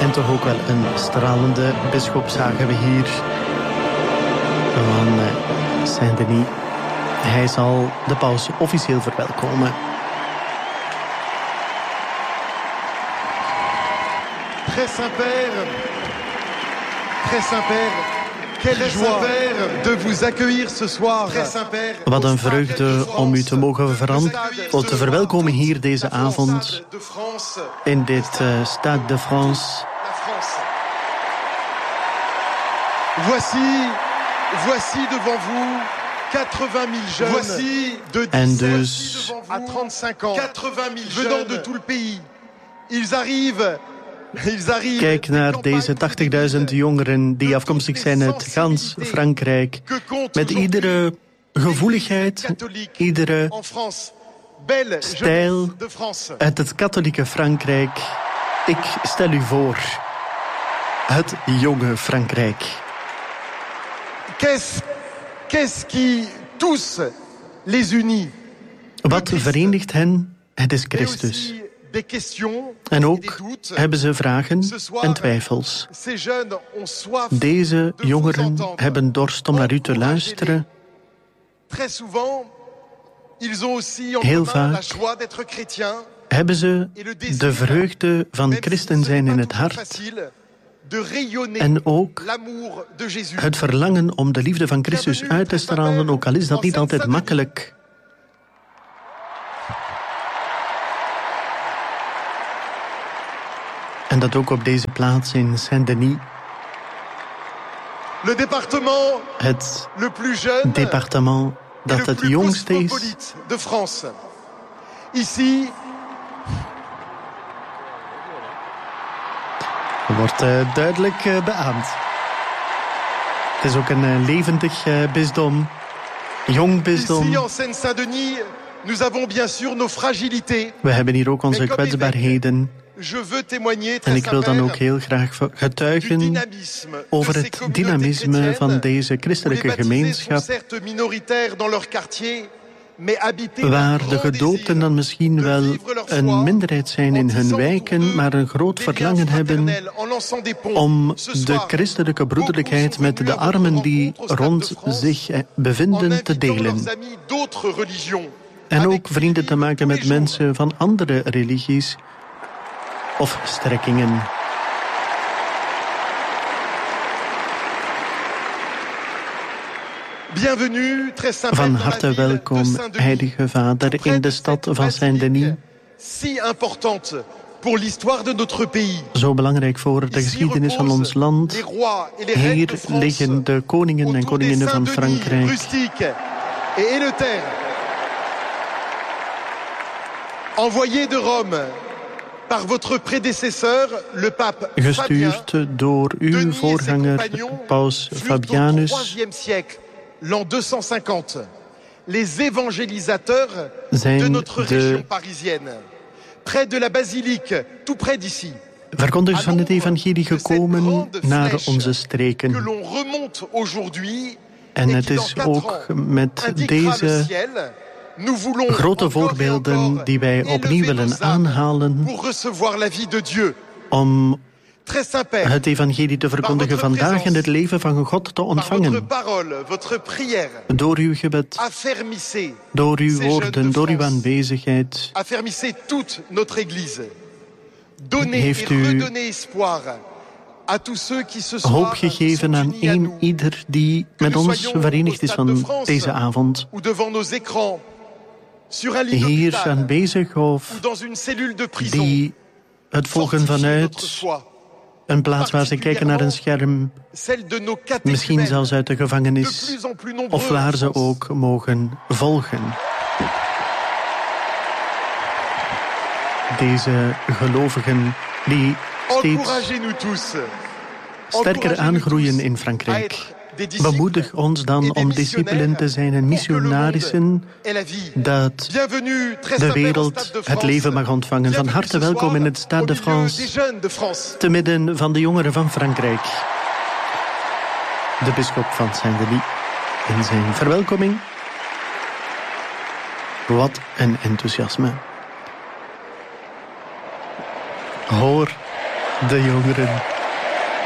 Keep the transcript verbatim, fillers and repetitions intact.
En toch ook wel een stralende bisschop zagen we hier van Saint-Denis. Hij zal de paus officieel verwelkomen. Très Saint-Père, Très Saint-Père, quelle joie de vous accueillir ce soir. Wat een vreugde om u te mogen verant- te verwelkomen hier deze avond in dit uh, Stade de France. Voici, voici devant vous quatre-vingt mille jeunes voici de en dus à trente-cinq ans, quatre-vingt mille venant de tout le pays. Ils arrivent. Kijk naar deze tachtigduizend jongeren die afkomstig zijn uit gans Frankrijk. Met iedere gevoeligheid, iedere stijl uit het katholieke Frankrijk. Ik stel u voor, het jonge Frankrijk. Qu'est-ce, qu'est-ce qui tous les unit? Wat verenigt hen? Het is Christus. En ook hebben ze vragen en twijfels. Deze jongeren hebben dorst om naar u te luisteren. Heel vaak hebben ze de vreugde van christen zijn in het hart. En ook het verlangen om de liefde van Christus uit te stralen, ook al is dat niet altijd makkelijk. En dat ook op deze plaats in Saint-Denis. Le département het le plus jeune departement dat het jongste is de France. Ici wordt uh, duidelijk uh, beaamd. Het is ook een uh, levendig uh, bisdom, jong bisdom. Ici en Seine-Saint-Denis, nous avons bien sûr nos fragilités. We hebben hier ook onze kwetsbaarheden. En ik wil dan ook heel graag getuigen over het dynamisme van deze christelijke gemeenschap, waar de gedoopten dan misschien wel een minderheid zijn in hun wijken, maar een groot verlangen hebben om de christelijke broederlijkheid met de armen die rond zich bevinden te delen. En ook vrienden te maken met mensen van andere religies of strekkingen. Van harte welkom, Heilige Vader, in de stad van Saint-Denis. Zo belangrijk voor de geschiedenis van ons land. Hier liggen de koningen en koninginnen van Frankrijk. Envoyé de Rome par votre prédécesseur, le pape gestuurd door uw voorganger, paus Fabianus, l'an deux cent cinquante. Les évangélisateurs de notre région parisienne, près de la basilique, tout près d'ici. Verkondigers van het evangelie gekomen naar onze streken. En het is ook met deze grote voorbeelden die wij opnieuw willen aanhalen om het evangelie te verkondigen vandaag en het leven van God te ontvangen. Door uw gebed, door uw woorden, door uw aanwezigheid heeft u hoop gegeven aan een ieder die met ons verenigd is van deze avond. Hier aanwezig of die het volgen vanuit een plaats waar ze kijken naar een scherm, misschien zelfs uit de gevangenis, of waar ze ook mogen volgen. Deze gelovigen die steeds sterker aangroeien in Frankrijk. Bemoedig ons dan om discipelen te zijn en missionarissen, dat de wereld het leven mag ontvangen. Van harte welkom in het Stade de France, te midden van de jongeren van Frankrijk. De bisschop van Saint-Denis in zijn verwelkoming. Wat een enthousiasme. Hoor De jongeren.